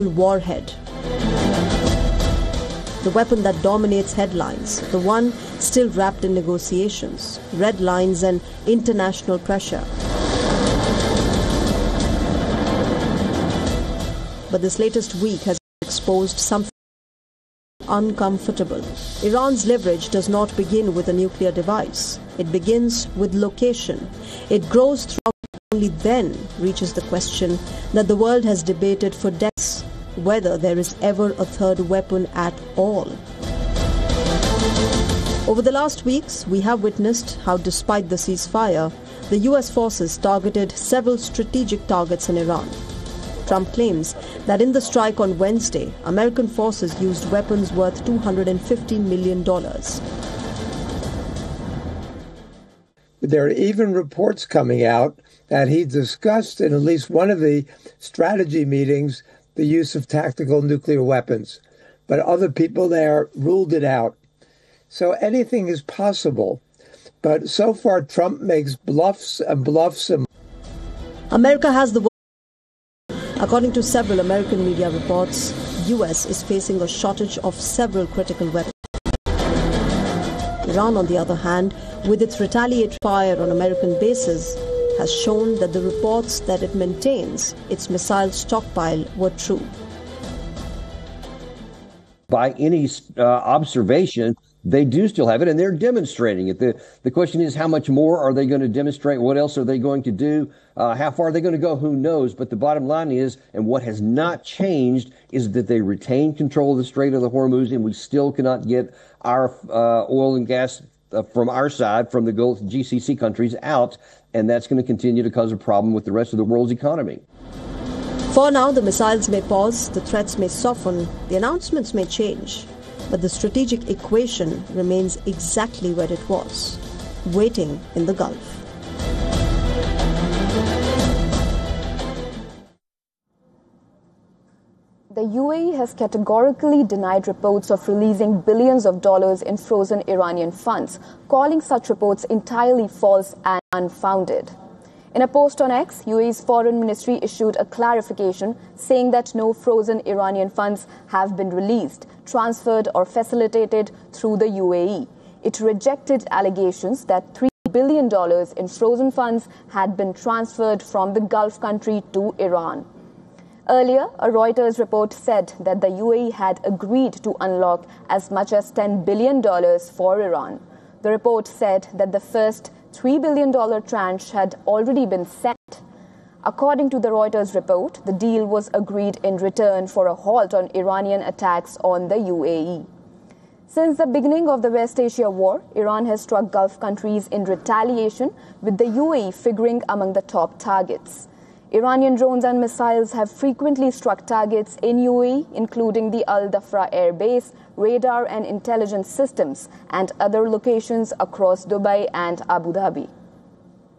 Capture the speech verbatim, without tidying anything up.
warhead. The weapon that dominates headlines, the one still wrapped in negotiations, red lines and international pressure. But this latest week has exposed something uncomfortable. Iran's leverage does not begin with a nuclear device. It begins with location. It grows throughout, only then reaches the question that the world has debated for decades, whether there is ever a third weapon at all. Over the last weeks, we have witnessed how, despite the ceasefire, the U S forces targeted several strategic targets in Iran. Trump claims that in the strike on Wednesday, American forces used weapons worth two hundred fifty million dollars. There are even reports coming out that he discussed in at least one of the strategy meetings the use of tactical nuclear weapons, but other people there ruled it out. So anything is possible, but so far Trump makes bluffs and bluffs. And America has the According to several American media reports, U S is facing a shortage of several critical weapons. Iran, on the other hand, with its retaliatory fire on American bases, has shown that the reports that it maintains its missile stockpile were true. By any uh, observation, they do still have it, and they're demonstrating it. The the question is, how much more are they going to demonstrate? What else are they going to do? Uh, how far are they going to go? Who knows? But the bottom line is, and what has not changed, is that they retain control of the Strait of the Hormuz, and we still cannot get our uh, oil and gas uh, from our side, from the Gulf G C C countries out, and that's going to continue to cause a problem with the rest of the world's economy. For now, the missiles may pause, the threats may soften, the announcements may change. But the strategic equation remains exactly where it was, waiting in the Gulf. The U A E has categorically denied reports of releasing billions of dollars in frozen Iranian funds, calling such reports entirely false and unfounded. In a post on X, U A E's foreign ministry issued a clarification saying that no frozen Iranian funds have been released, transferred or facilitated through the U A E. It rejected allegations that three billion dollars in frozen funds had been transferred from the Gulf country to Iran. Earlier, a Reuters report said that the U A E had agreed to unlock as much as ten billion dollars for Iran. The report said that the first three billion dollars tranche had already been sent. According to the Reuters report, the deal was agreed in return for a halt on Iranian attacks on the U A E. Since the beginning of the West Asia War, Iran has struck Gulf countries in retaliation, with the U A E figuring among the top targets. Iranian drones and missiles have frequently struck targets in U A E, including the Al Dhafra Air Base, radar and intelligence systems, and other locations across Dubai and Abu Dhabi.